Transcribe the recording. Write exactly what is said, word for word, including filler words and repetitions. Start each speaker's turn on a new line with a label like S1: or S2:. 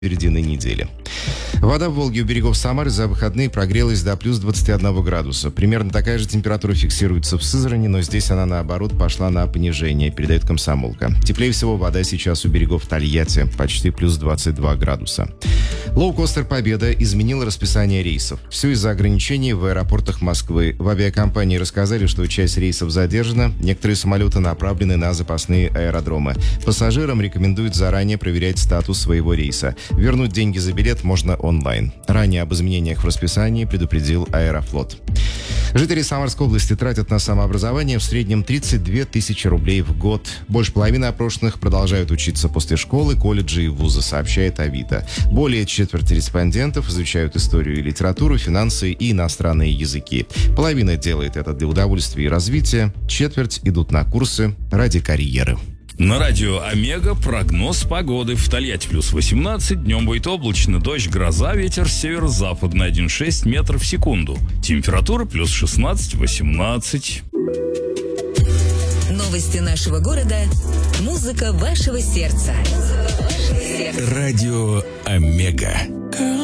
S1: середины недели. Вода в Волге у берегов Самары за выходные прогрелась до плюс двадцати одного градуса. Примерно такая же температура фиксируется в Сызрани, но здесь она, наоборот, пошла на понижение, передает «Комсомолка». Теплее всего вода сейчас у берегов Тольятти, почти плюс двадцать два градуса. Лоукостер «Победа» изменил расписание рейсов. Все из-за ограничений в аэропортах Москвы. В авиакомпании рассказали, что часть рейсов задержана, некоторые самолеты направлены на запасные аэродромы. Пассажирам рекомендуют заранее проверять статус своего рейса. Вернуть деньги за билет можно онлайн. Ранее об изменениях в расписании предупредил Аэрофлот. Жители Самарской области тратят на самообразование в среднем тридцать две тысячи рублей в год. Больше половины опрошенных продолжают учиться после школы, колледжа и вуза, сообщает Авито. Более четверти респондентов изучают историю и литературу, финансы и иностранные языки. Половина делает это для удовольствия и развития, четверть идут на курсы ради карьеры.
S2: На радио «Омега» прогноз погоды. В Тольятти плюс восемнадцать, днем будет облачно, дождь, гроза, ветер северо-западный один целых шесть десятых метров в секунду. Температура плюс шестнадцать-восемнадцать.
S3: Новости нашего города. Музыка вашего сердца.
S4: Радио «Омега».